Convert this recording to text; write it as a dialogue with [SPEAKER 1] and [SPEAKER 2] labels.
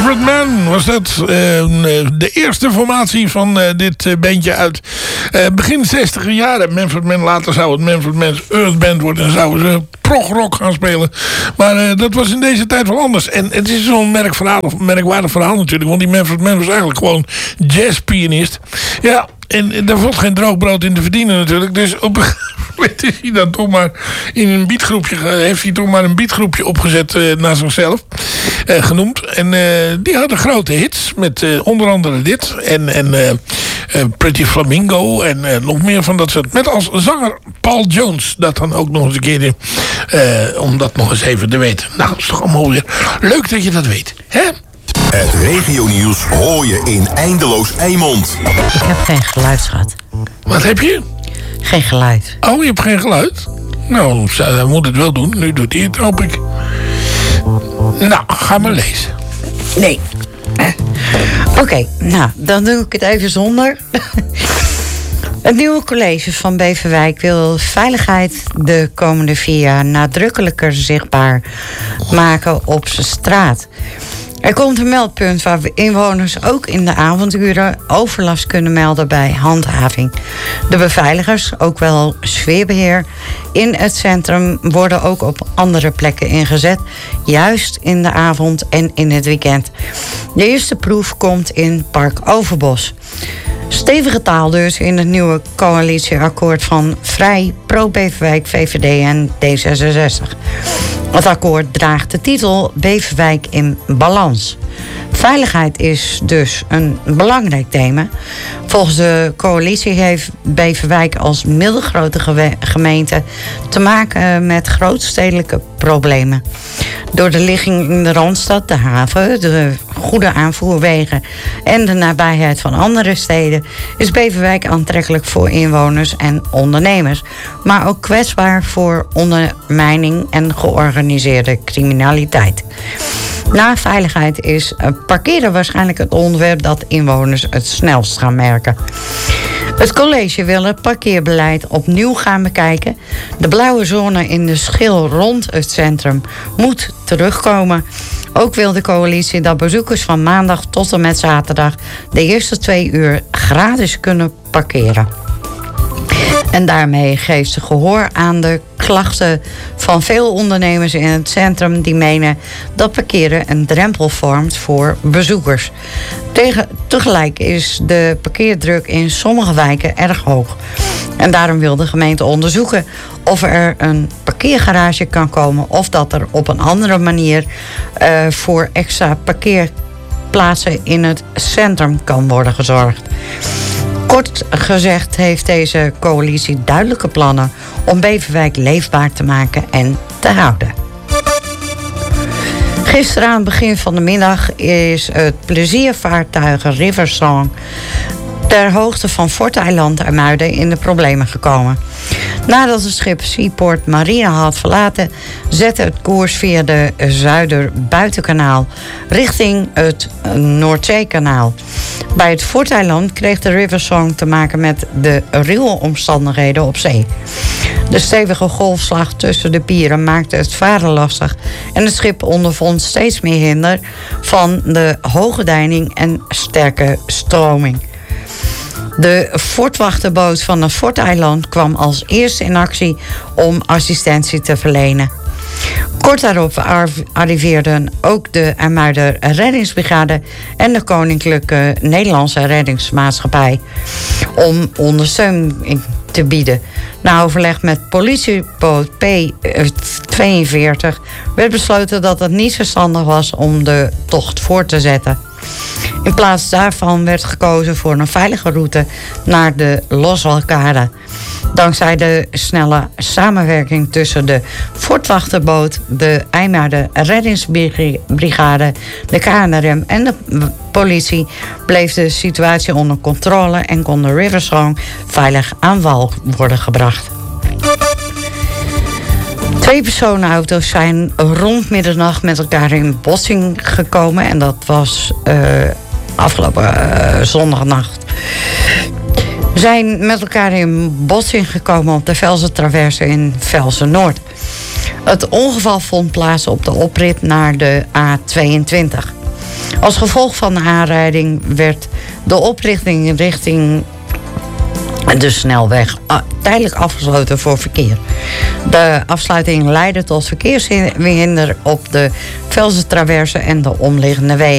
[SPEAKER 1] Manfred Mann was dat. De eerste formatie van dit bandje uit begin 60 jaren. Manfred Mann, later zou het Manfred Mann's Earth Band worden. En zouden ze progrock gaan spelen. Maar dat was in deze tijd wel anders. En het is zo'n merkwaardig verhaal natuurlijk. Want die Manfred Mann was eigenlijk gewoon jazzpianist. Ja, en daar valt geen droog brood in te verdienen natuurlijk. Dus op een gegeven moment is hij dan toch maar in een beatgroepje, heeft hij toch maar een beatgroepje opgezet naar zichzelf. Genoemd. En die hadden grote hits. Met onder andere dit. En Pretty Flamingo. En nog meer van dat soort. Met als zanger Paul Jones. Dat dan ook nog eens een keer. Om dat nog eens even te weten. Nou, dat is toch allemaal weer leuk dat je dat weet. Hè?
[SPEAKER 2] Het regionieuws hoor je in Eindeloos Eimond.
[SPEAKER 3] Ik heb geen geluid, schat.
[SPEAKER 1] Wat heb je?
[SPEAKER 3] Geen geluid.
[SPEAKER 1] Oh, je hebt geen geluid? Nou, hij moet het wel doen. Nu doet hij het, hoop ik. Nou, ga maar lezen.
[SPEAKER 3] Nee. Oké, nou, dan doe ik het even zonder. Het nieuwe college van Beverwijk wil veiligheid de komende 4 jaar nadrukkelijker zichtbaar maken op zijn straat. Er komt een meldpunt waar inwoners ook in de avonduren overlast kunnen melden bij handhaving. De beveiligers, ook wel sfeerbeheer, in het centrum worden ook op andere plekken ingezet. Juist in de avond en in het weekend. De eerste proef komt in Park Overbos. Stevige taal dus in het nieuwe coalitieakkoord van Vrij, Pro-Beverwijk, VVD en D66. Het akkoord draagt de titel Beverwijk in balans. Veiligheid is dus een belangrijk thema. Volgens de coalitie heeft Beverwijk als middelgrote gemeente te maken met grootstedelijke problemen. Door de ligging in de Randstad, de haven, de goede aanvoerwegen en de nabijheid van andere steden is Beverwijk aantrekkelijk voor inwoners en ondernemers, maar ook kwetsbaar voor ondermijning en georganiseerde criminaliteit. Na veiligheid is parkeren waarschijnlijk het onderwerp dat inwoners het snelst gaan merken. Het college wil het parkeerbeleid opnieuw gaan bekijken. De blauwe zone in de schil rond het centrum moet terugkomen. Ook wil de coalitie dat bezoekers van maandag tot en met zaterdag de eerste 2 uur gratis kunnen parkeren. En daarmee geeft ze gehoor aan de klachten van veel ondernemers in het centrum die menen dat parkeren een drempel vormt voor bezoekers. Tegelijk is de parkeerdruk in sommige wijken erg hoog. En daarom wil de gemeente onderzoeken of er een parkeergarage kan komen of dat er op een andere manier voor extra parkeerplaatsen in het centrum kan worden gezorgd. Kort gezegd heeft deze coalitie duidelijke plannen om Beverwijk leefbaar te maken en te houden. Gisteren aan het begin van de middag is het pleziervaartuig River Song ter hoogte van Fort Eiland IJmuiden in de problemen gekomen. Nadat het schip Seaport Marina had verlaten, zette het koers via de Zuiderbuitenkanaal richting het Noordzeekanaal. Bij het Fort Eiland kreeg de River Song te maken met de ruwe omstandigheden op zee. De stevige golfslag tussen de pieren maakte het varen lastig en het schip ondervond steeds meer hinder van de hoge deining en sterke stroming. De fortwachterboot van het Fort Eiland kwam als eerste in actie om assistentie te verlenen. Kort daarop arriveerden ook de IJmuider Reddingsbrigade en de Koninklijke Nederlandse Reddingsmaatschappij om ondersteuning te bieden. Na overleg met politieboot P42 werd besloten dat het niet verstandig was om de tocht voort te zetten. In plaats daarvan werd gekozen voor een veilige route naar de Loswalkade. Dankzij de snelle samenwerking tussen de fortwachterboot, de IJmuiden Reddingsbrigade, de KNRM en de politie bleef de situatie onder controle en kon de River Song veilig aan wal worden gebracht. 2 personenauto's zijn rond middernacht met elkaar in botsing gekomen. En dat was afgelopen zondagnacht. Zijn met elkaar in botsing gekomen op de Velzen-traverse in Velzen-Noord. Het ongeval vond plaats op de oprit naar de A22. Als gevolg van de aanrijding werd de oprichting richting de snelweg tijdelijk afgesloten voor verkeer. De afsluiting leidde tot verkeershinder op de Velzen Traverse en de omliggende wegen.